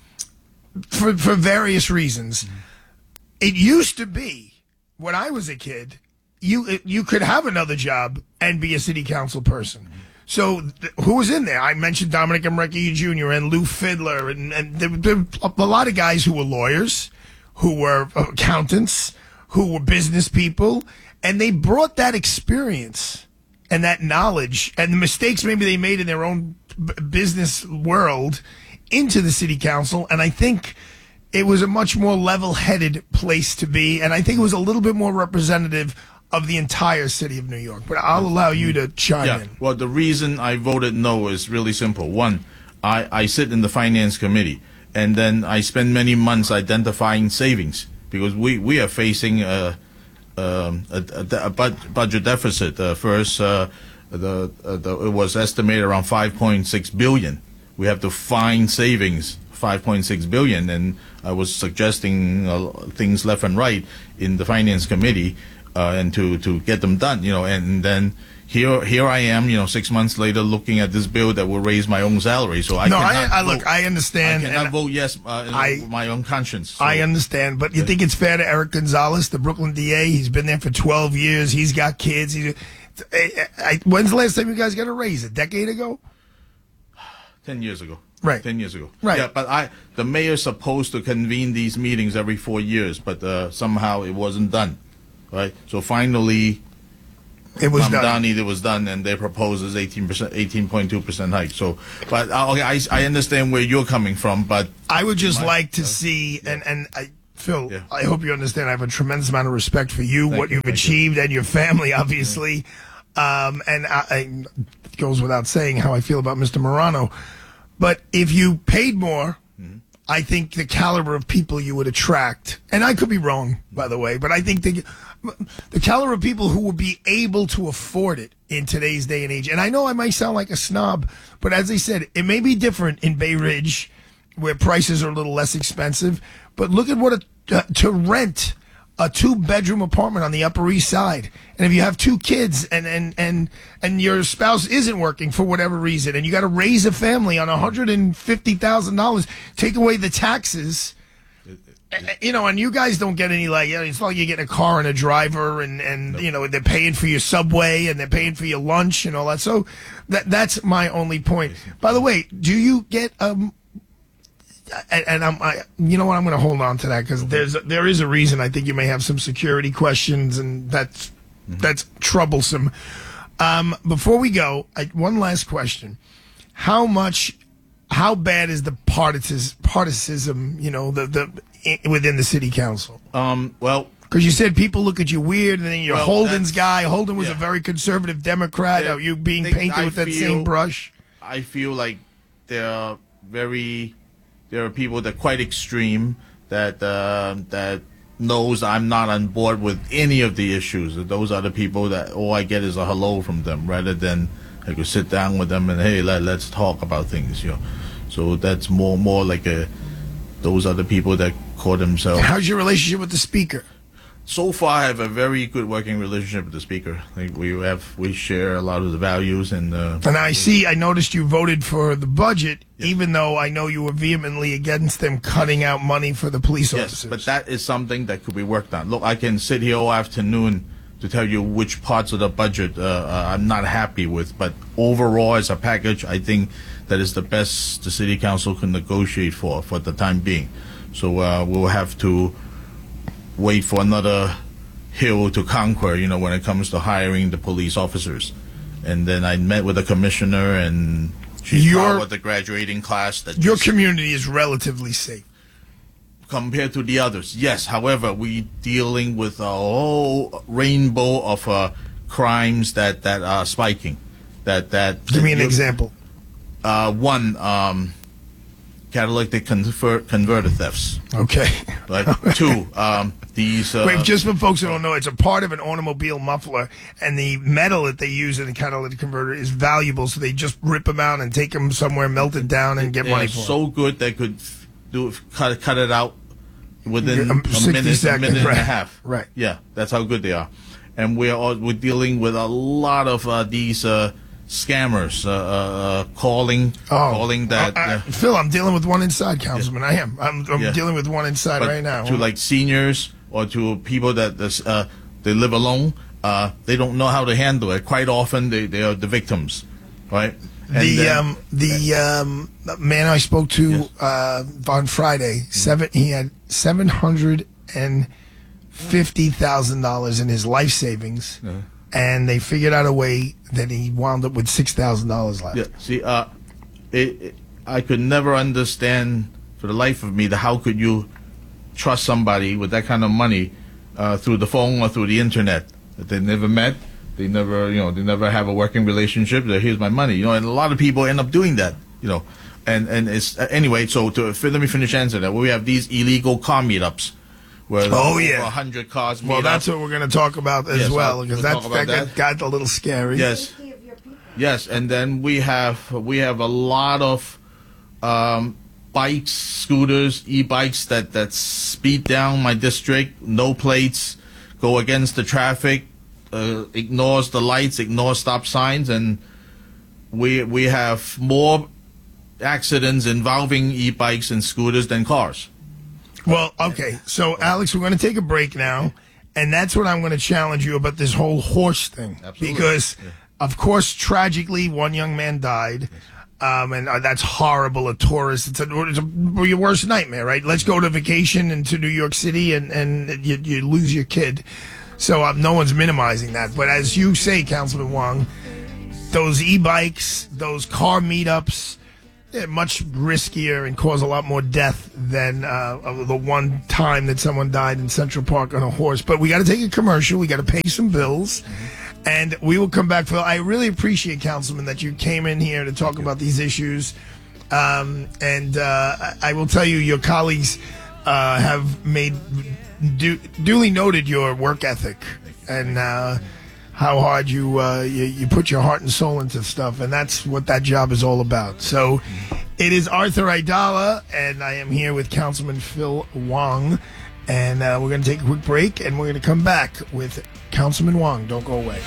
for for various reasons. It used to be when I was a kid, you you could have another job and be a city council person. So th- who was in there? I mentioned Dominic Emrecchia Junior and Lou Fiddler, and, and there, there were a lot of guys who were lawyers, who were accountants, who were business people, and they brought that experience and that knowledge and the mistakes maybe they made in their own b- business world into the city council. And I think it was a much more level-headed place to be. And I think it was a little bit more representative of the entire city of New York. But I'll allow you to chime Yeah. in. Well, the reason I voted no is really simple. One, I, I sit in the finance committee, and then I spend many months identifying savings because we, we are facing a, um, a, a, a bud- budget deficit. Uh, first, uh, the, uh, the it was estimated around five point six billion dollars. We have to find savings five point six billion dollars, and I was suggesting uh, things left and right in the finance committee, uh, and to, to get them done, you know, and then here here I am, you know, six months later looking at this bill that will raise my own salary. So I no, I, cannot I look, vote- I understand. I cannot and vote yes uh, I- my own conscience. So- I understand, but you think it's fair to Eric Gonzalez, the Brooklyn D A? He's been there for twelve years. He's got kids. He's, I, I, when's the last time you guys got a raise? A decade ago? Ten years ago. Right. Ten years ago. Right. Yeah, but I the mayor's supposed to convene these meetings every four years, but uh, somehow it wasn't done. Right. So finally, it was done. Mamdani, it was done, and their proposal is eighteen percent, eighteen point two percent hike. So, but uh, okay, I I understand where you're coming from, but I would just my, like to uh, see, and and I, Phil, Yeah. I hope you understand. I have a tremendous amount of respect for you, Thank what you, you've thank achieved, and your family, obviously. Um, and I, I, it goes without saying how I feel about Mister Morano. But if you paid more, Mm-hmm. I think the caliber of people you would attract, and I could be wrong, by the way, but I think the the caliber of people who would be able to afford it in today's day and age. And I know I might sound like a snob, but as I said, it may be different in Bay Ridge, where prices are a little less expensive. But look at what a, uh, to rent a two-bedroom apartment on the Upper East Side, and if you have two kids and and and and your spouse isn't working for whatever reason, and you got to raise a family on one hundred and fifty thousand dollars, take away the taxes. You know, and you guys don't get any, like, you know, it's not like you get a car and a driver, and, and you know, they're paying for your Subway and they're paying for your lunch and all that. So that that's my only point. By the way, do you get, um, and, and I'm, I, you know what, I'm going to hold on to that because there's, there is a reason I think you may have some security questions, and that's, mm-hmm. that's troublesome. Um, before we go, I, one last question. How much, how bad is the partisan, partisanship, you know, the, the, within the city council? Um, well, because you said people look at you weird, and then you're well, Holden's guy. Holden was yeah. a very conservative Democrat. Yeah, Are you being they- painted I with that feel- same brush? I feel like there are very there are people that are quite extreme that uh, that knows I'm not on board with any of the issues. Those are the people that all I get is a hello from them, rather than I could sit down with them and hey, let, let's talk about things. You know, so that's more more like a. Those are the people that call themselves. How's your relationship with the speaker? So far, I have a very good working relationship with the speaker. Like we have, we share a lot of the values, and uh, And I see, I noticed you voted for the budget, even though I know you were vehemently against them cutting out money for the police yes, officers. but that is something that could be worked on. Look, I can sit here all afternoon to tell you which parts of the budget uh, uh, I'm not happy with, but overall, as a package, I think that is the best the city council can negotiate for for the time being. So uh, we'll have to wait for another hill to conquer, you know, when it comes to hiring the police officers. And then I met with the commissioner, and she's Your- proud with the graduating class. That Your just- community is relatively safe. compared to the others, yes. However, we dealing with a whole rainbow of uh, crimes that, that are spiking. That that Give me an you- example. Uh, one, um, catalytic convert, converter thefts. Okay. Right. Two, um, these. Uh, Wait, just for folks who don't know, it's a part of an automobile muffler, and the metal that they use in the catalytic converter is valuable, so they just rip them out and take them somewhere, melt it down, and get they money are for it. so good they could f- do cut cut it out within Um, a sixty minute, seconds, a minute right. and a half. Right. Yeah, that's how good they are, and we're all, we're dealing with a lot of uh, these uh, scammers uh, uh, uh, calling calling that. Uh, I- uh, Phil, I'm dealing with one inside, Councilman. I am. I'm, I'm Yeah. dealing with one inside but right now. to like seniors or to people that this, uh, they live alone, uh, they don't know how to handle it. Quite often, they, they are the victims, right? And the then- um the um man I spoke to uh, on Friday, seven he had seven hundred and fifty thousand dollars in his life savings, Uh-huh. and they figured out a way that he wound up with six thousand dollars left. Yeah, see, uh, it, it, I could never understand for the life of me the how could you trust somebody with that kind of money uh, through the phone or through the internet that they never met, they never, you know, they never have a working relationship. That here's my money, you know, and a lot of people end up doing that, you know, and and it's uh, anyway. So to let me finish answering that. We have these illegal car meetups. Where Oh, over yeah. a hundred cars. Well, meet that's up. what we're going to talk about as Yes, well, I'll- because we'll that's talk about that, got, that. got a little scary. Yes. Yes, and then we have we have a lot of um, bikes, scooters, e-bikes that, that speed down my district, no plates, go against the traffic, uh, ignores the lights, ignores stop signs, and we we have more accidents involving e-bikes and scooters than cars. Well, okay. So, Alex, we're going to take a break now, and that's what I'm going to challenge you about this whole horse thing. Absolutely. Because, of course, tragically, one young man died. Um, and uh, that's horrible. A tourist, it's, a, it's a, your worst nightmare, right? Let's go to vacation into New York City and, and you, you lose your kid. So uh, no one's minimizing that. But as you say, Councilman Wong, those e-bikes, those car meetups, they're much riskier and cause a lot more death than uh, the one time that someone died in Central Park on a horse. But we got to take a commercial. We got to pay some bills. Mm-hmm. And we will come back. For I really appreciate, Councilman, that you came in here to talk about these issues. Um, and uh, I will tell you, your colleagues uh, have made du- duly noted your work ethic and uh, how hard you, uh, you you put your heart and soul into stuff. And that's what that job is all about. So it is Arthur Aidala, and I am here with Councilman Phil Wong. And uh, we're going to take a quick break, and we're going to come back with Councilman Wong. Don't go away.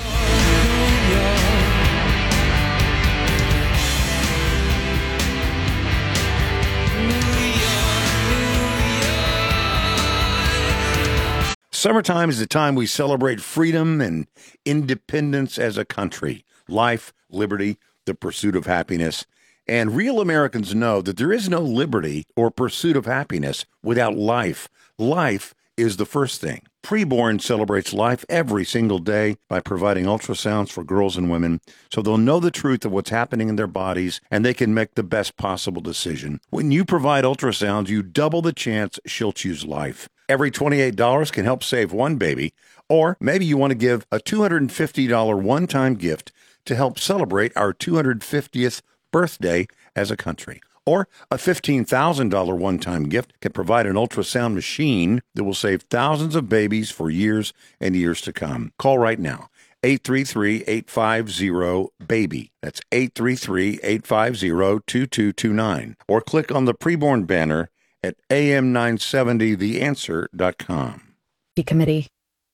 Summertime is the time we celebrate freedom and independence as a country, life, liberty, the pursuit of happiness. And real Americans know that there is no liberty or pursuit of happiness without life. Life is the first thing. Preborn celebrates life every single day by providing ultrasounds for girls and women so they'll know the truth of what's happening in their bodies and they can make the best possible decision. When you provide ultrasounds, you double the chance she'll choose life. Every twenty-eight dollars can help save one baby, or maybe you want to give a two hundred fifty dollars one-time gift to help celebrate our two hundred fiftieth birthday as a country. Or a fifteen thousand dollars one-time gift can provide an ultrasound machine that will save thousands of babies for years and years to come. Call right now, eight three three, eight five zero, BABY. That's eight three three, eight five zero, two two two nine. Or click on the preborn banner at A M nine seventy the answer dot com. Committee.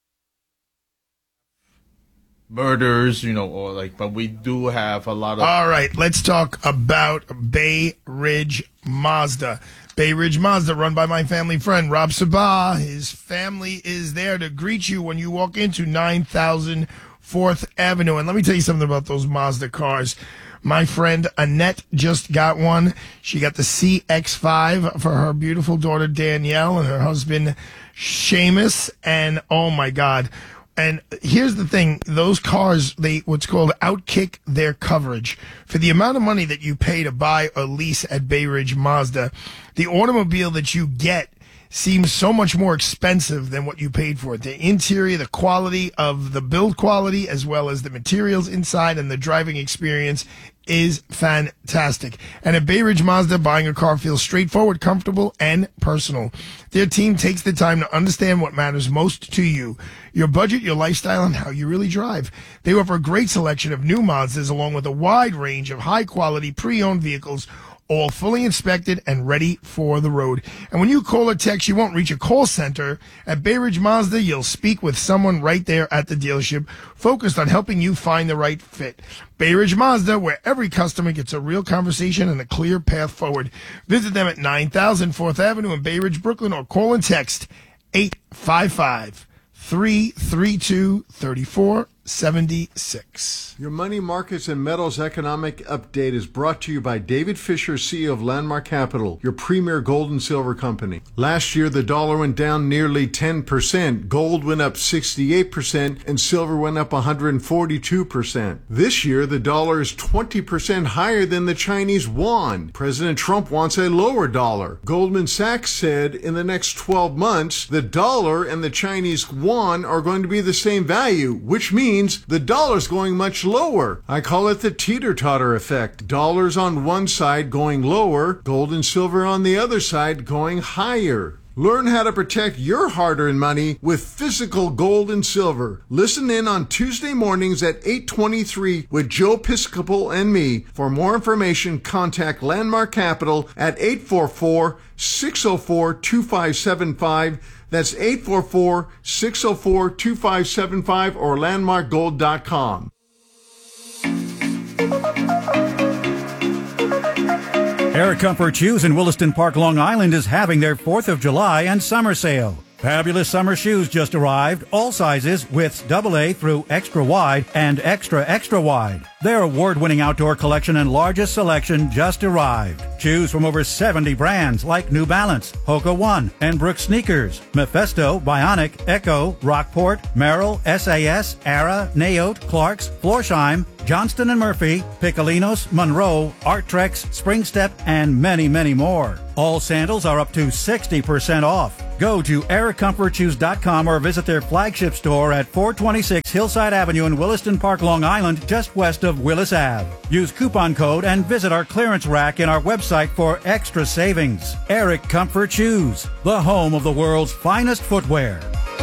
Murders, you know, or like, but we do have a lot of. All right, let's talk about Bay Ridge Mazda. Bay Ridge Mazda, run by my family friend Rob Sabah. His family is there to greet you when you walk into nine thousand fourth Avenue. And let me tell you something about those Mazda cars. My friend Annette just got one. She got the C X five for her beautiful daughter Danielle and her husband Seamus. And oh my God. And here's the thing, those cars, they what's called outkick their coverage. For the amount of money that you pay to buy or lease at Bay Ridge Mazda, the automobile that you get seems so much more expensive than what you paid for it. The interior, the quality of the build quality, as well as the materials inside and the driving experience is fantastic. And at Bay Ridge Mazda, buying a car feels straightforward, comfortable, and personal. Their team takes the time to understand what matters most to you, your budget, your lifestyle, and how you really drive. They offer a great selection of new Mazdas along with a wide range of high-quality pre-owned vehicles, all fully inspected and ready for the road. And when you call or text, you won't reach a call center. At Bay Ridge Mazda, you'll speak with someone right there at the dealership, focused on helping you find the right fit. Bay Ridge Mazda, where every customer gets a real conversation and a clear path forward. Visit them at nine thousand fourth Avenue in Bay Ridge, Brooklyn, or call and text eight five five, three three two, three four seven six. Your Money Markets and Metals Economic Update is brought to you by David Fisher, C E O of Landmark Capital, your premier gold and silver company. Last year, the dollar went down nearly ten percent, gold went up sixty-eight percent, and silver went up one hundred forty-two percent. This year, the dollar is twenty percent higher than the Chinese yuan. President Trump wants a lower dollar. Goldman Sachs said in the next twelve months, the dollar and the Chinese yuan are going to be the same value, which means the dollar's going much lower. I call it the teeter-totter effect. Dollars on one side going lower, gold and silver on the other side going higher. Learn how to protect your hard-earned money with physical gold and silver. Listen in on Tuesday mornings at eight twenty-three with Joe Piscopo and me. For more information, contact Landmark Capital at eight four four, six zero four, two five seven five. That's eight four four, six zero four, two five seven five or landmark gold dot com. Air Comfort Shoes in Williston Park, Long Island is having their fourth of July and summer sale. Fabulous summer shoes just arrived, all sizes, widths double A through extra wide and extra extra wide. Their award-winning outdoor collection and largest selection just arrived. Choose from over seventy brands like New Balance, Hoka One, and Brooks Sneakers, Mephisto, Bionic, Echo, Rockport, Merrill, S A S, Ara, Naote, Clarks, Florsheim, Johnston and Murphy, Piccolinos, Monroe, Arttrex, Spring Step, and many, many more. All sandals are up to sixty percent off. Go to eric comfort shoes dot com or visit their flagship store at four twenty-six Hillside Avenue in Williston Park, Long Island, just west of Willis Ave. Use coupon code and visit our clearance rack in our website for extra savings. Eric Comfort Shoes, the home of the world's finest footwear.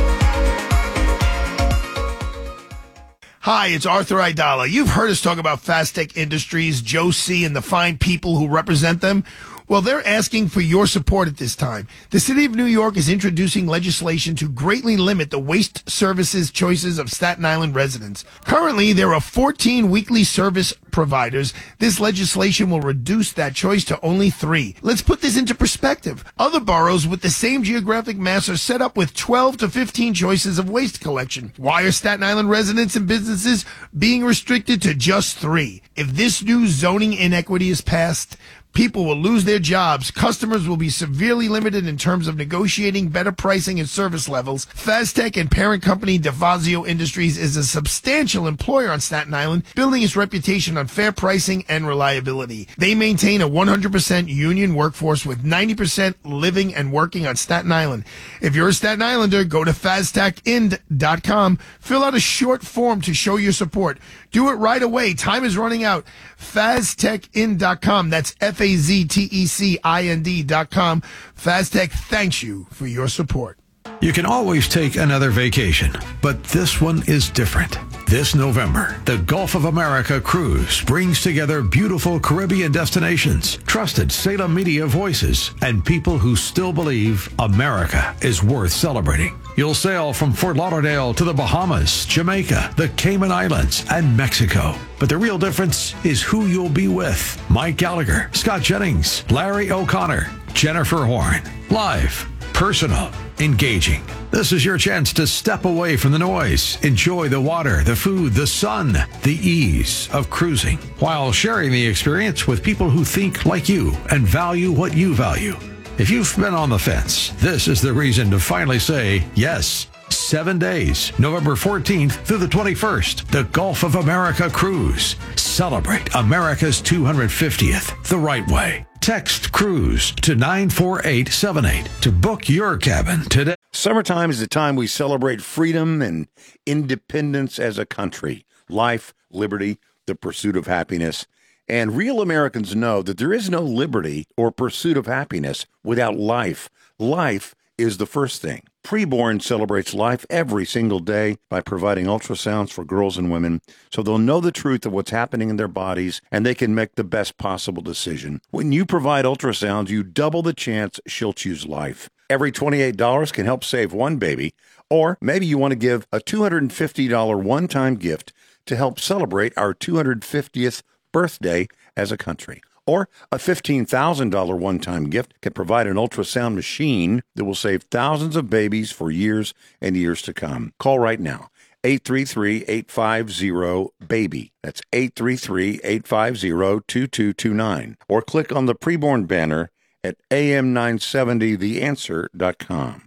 Hi, it's Arthur Aidala. You've heard us talk about Fastech Industries, Joe C., and the fine people who represent them. Well, they're asking for your support at this time. The City of New York is introducing legislation to greatly limit the waste services choices of Staten Island residents. Currently, there are fourteen weekly service providers. This legislation will reduce that choice to only three. Let's put this into perspective. Other boroughs with the same geographic mass are set up with twelve to fifteen choices of waste collection. Why are Staten Island residents and businesses being restricted to just three? If this new zoning inequity is passed, people will lose their jobs. Customers will be severely limited in terms of negotiating better pricing and service levels. Fastech and parent company DeFazio Industries is a substantial employer on Staten Island, building its reputation on fair pricing and reliability. They maintain a one hundred percent union workforce with ninety percent living and working on Staten Island. If you're a Staten Islander, go to fastech ind dot com. Fill out a short form to show your support. Do it right away. Time is running out. fastech ind dot com. That's F A Z T E C I N D dot com. Fastech thanks you for your support. You can always take another vacation, but this one is different. This November, the Gulf of America Cruise brings together beautiful Caribbean destinations, trusted Salem media voices, and people who still believe America is worth celebrating. You'll sail from Fort Lauderdale to the Bahamas, Jamaica, the Cayman Islands, and Mexico. But the real difference is who you'll be with. Mike Gallagher, Scott Jennings, Larry O'Connor, Jennifer Horn. Live, personal, engaging. This is your chance to step away from the noise, enjoy the water, the food, the sun, the ease of cruising, while sharing the experience with people who think like you and value what you value. If you've been on the fence, this is the reason to finally say yes. Seven days, November fourteenth through the twenty-first, the Gulf of America Cruise. Celebrate America's two hundred fiftieth the right way. Text CRUISE to nine four eight seven eight to book your cabin today. Summertime is the time we celebrate freedom and independence as a country. Life, liberty, the pursuit of happiness. And real Americans know that there is no liberty or pursuit of happiness without life. Life is the first thing. Preborn celebrates life every single day by providing ultrasounds for girls and women so they'll know the truth of what's happening in their bodies and they can make the best possible decision. When you provide ultrasounds, you double the chance she'll choose life. Every twenty-eight dollars can help save one baby, or maybe you want to give a two hundred fifty dollars one-time gift to help celebrate our two hundred fiftieth birthday as a country. Or a fifteen thousand dollars one-time gift can provide an ultrasound machine that will save thousands of babies for years and years to come. Call right now, eight three three, eight five zero, BABY. That's eight three three, eight five zero, two two two nine. Or click on the preborn banner at A M nine seventy the answer dot com.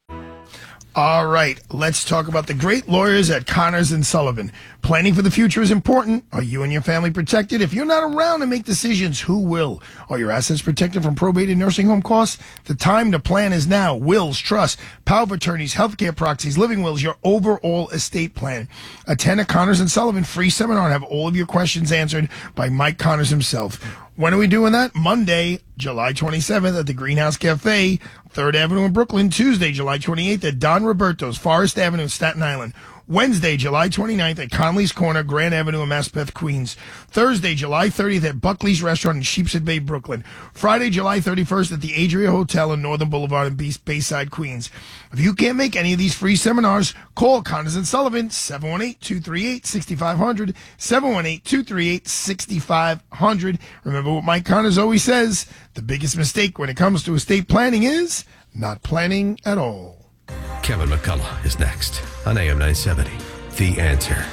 All right, let's talk about the great lawyers at Connors and Sullivan. Planning for the future is important. Are you and your family protected? If you're not around to make decisions, who will? Are your assets protected from probate and nursing home costs? The time to plan is now. Wills, trusts, power of attorneys, healthcare proxies, living wills, your overall estate plan. Attend a Connors and Sullivan free seminar and have all of your questions answered by Mike Connors himself. When are we doing that? Monday, July twenty-seventh at the Greenhouse Cafe, third Avenue in Brooklyn. Tuesday, July twenty-eighth at Don Roberto's, Forest Avenue in Staten Island. Wednesday, July twenty-ninth at Conley's Corner, Grand Avenue in Maspeth, Queens. Thursday, July thirtieth at Buckley's Restaurant in Sheepshead Bay, Brooklyn. Friday, July thirty-first at the Adria Hotel in Northern Boulevard in Bayside, Queens. If you can't make any of these free seminars, call Connors and Sullivan, seven one eight, two three eight, six five zero zero, seven one eight, two three eight, six five zero zero. Remember what Mike Connors always says, the biggest mistake when it comes to estate planning is not planning at all. Kevin McCullough is next on A M nine seventy. The Answer.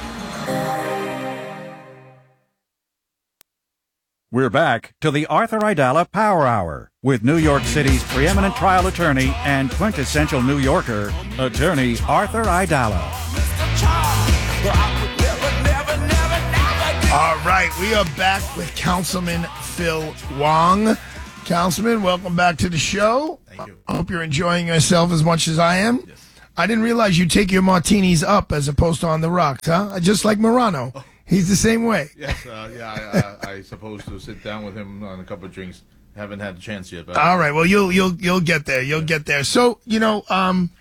We're back to the Arthur Aidala Power Hour with New York City's preeminent trial attorney and quintessential New Yorker, attorney Arthur Aidala. All right, we are back with Councilman Phil Wong. Councilman, welcome back to the show. Thank you. I hope you're enjoying yourself as much as I am. Yes. I didn't realize you take your martinis up as opposed to on the rocks, huh? Just like Morano. Oh. He's the same way. Yes, uh, yeah, I, I, I supposed to sit down with him on a couple of drinks. Haven't had the chance yet. But All right, well, you'll you'll you'll get there. You'll get there. So, you know, um,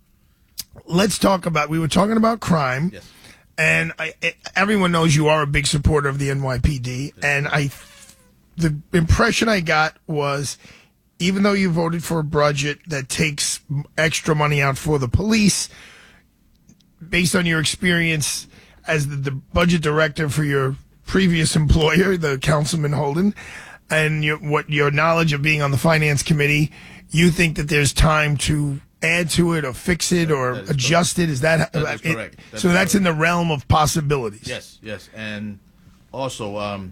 let's talk about. We were talking about crime, yes. and I, it, everyone knows you are a big supporter of the N Y P D. Yes. And I, the impression I got was, even though you voted for a budget that takes extra money out for the police, based on your experience as the, the budget director for your previous employer, the Councilman Holden, and your, what your knowledge of being on the finance committee, you think that there's time to add to it or fix it or That is adjust correct. it? Is that, That is it, correct. That's so that's correct. in the realm of possibilities. Yes, yes, and also um,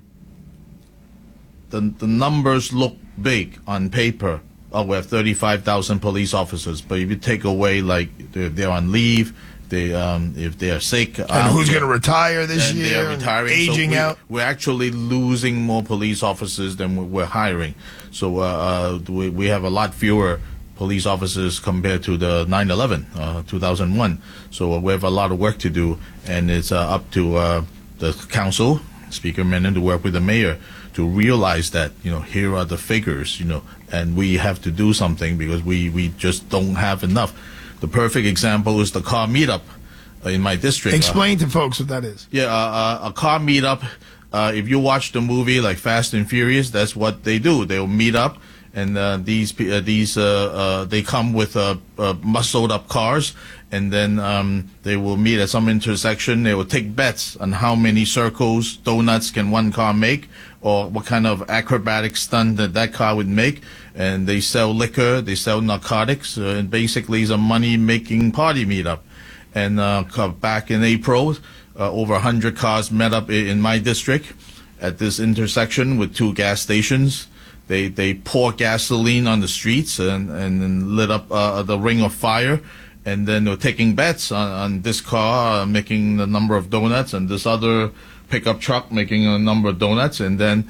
the the numbers look big on paper. Oh, we have thirty-five thousand police officers, but if you take away like they're, they're on leave. They, um, if they are sick, And who's going to retire this and year? They are retiring, aging so we, out. We're actually losing more police officers than we're hiring. So uh, uh, we we have a lot fewer police officers compared to the nine eleven, uh, two thousand one. So we have a lot of work to do, and it's uh, up to uh, the council, Speaker Menon, to work with the mayor to realize that, you know, here are the figures, you know, and we have to do something because we, we just don't have enough. The perfect example is the car meetup uh, in my district. Explain uh, to folks what that is. Yeah, uh, uh, a car meetup. Uh, if you watch the movie like Fast and Furious, that's what they do. They'll meet up, and uh, these uh, these uh, uh, they come with uh, uh, muscled up cars, and then um, they will meet at some intersection. They will take bets on how many circles, donuts can one car make, or what kind of acrobatic stunt that that car would make. And they sell liquor, they sell narcotics, uh, and basically it's a money-making party meetup. And uh, back in April, uh, over one hundred cars met up in, in my district at this intersection with two gas stations. They they pour gasoline on the streets and, and, and lit up uh, the ring of fire. And then they were taking bets on, on this car uh, making the number of donuts and this other pickup truck making a number of donuts. And then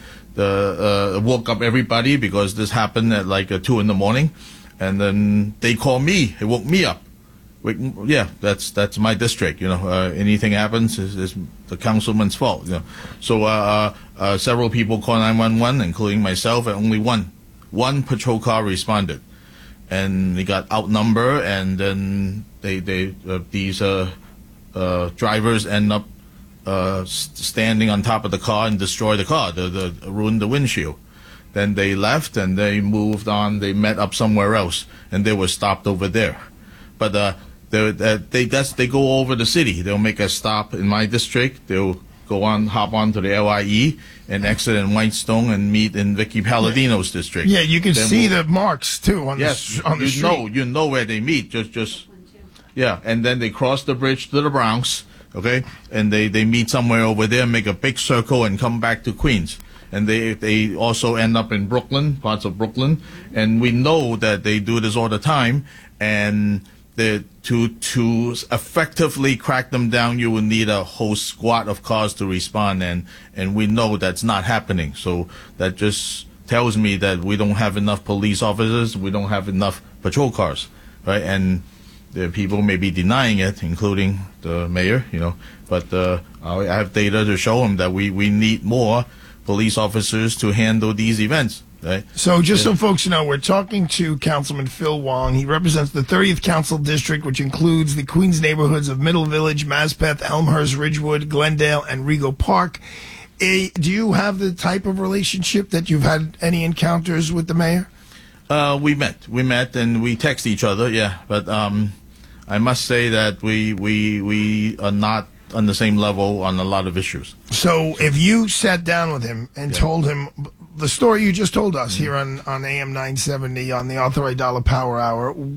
the uh, woke up everybody because this happened at like uh, two in the morning. And then they called me. It woke me up. Wait, yeah, that's that's my district. You know, uh, anything happens is, is the councilman's fault. You know, so uh, uh, several people called nine one one, including myself, and only one one patrol car responded, and they got outnumbered, and then they they uh, these uh, uh, drivers end up uh, standing on top of the car and destroy the car, the, the ruin the windshield. Then they left and they moved on. They met up somewhere else, and they were stopped over there. But uh, they uh, they that's they go over the city. They'll make a stop in my district. They'll go on, hop on to the L I E and exit in Whitestone and meet in Vicky Palladino's district. Yeah, you can Then see we'll, the marks too on yes, the on the you street. know you know where they meet. Just just yeah, and then they cross the bridge to the Bronx. Okay, and they they meet somewhere over there, make a big circle, and come back to Queens. And they they also end up in Brooklyn, parts of Brooklyn, and we know that they do this all the time. And the, to to effectively crack them down, you will need a whole squad of cars to respond, and and we know that's not happening. So that just tells me that we don't have enough police officers, we don't have enough patrol cars, right? And the people may be denying it, including the mayor, you know. But uh, I have data to show them that we we need more police officers to handle these events. Right? So just yeah. so folks know, we're talking to Councilman Phil Wong. He represents the thirtieth Council District, which includes the Queens neighborhoods of Middle Village, Maspeth, Elmhurst, Ridgewood, Glendale, and Rego Park. A, do you have the type of relationship that you've had any encounters with the mayor? Uh, we met. We met and we text each other, yeah. But um, I must say that we, we, we are not on the same level on a lot of issues. So if you sat down with him and Yeah. told him the story you just told us mm-hmm. here on, on A M nine seventy on the Arthur Aidala Power Hour,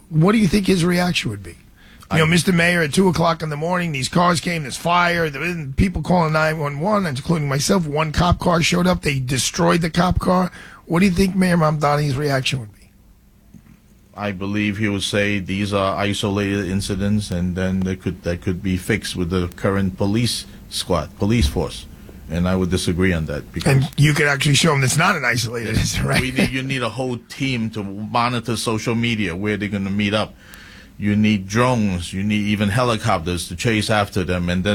what do you think his reaction would be? You know, Mister Mayor, at two o'clock in the morning, these cars came, there's fire, there was people calling nine one one, including myself. One cop car showed up, they destroyed the cop car. What do you think Mayor Mamdani's reaction would be? I believe he would say these are isolated incidents, and then they could that could be fixed with the current police squad, police force. And I would disagree on that. Because and you could actually show them it's not an isolated incident, right? We need, you need a whole team to monitor social media, where they're going to meet up. You need drones. You need even helicopters to chase after them, and then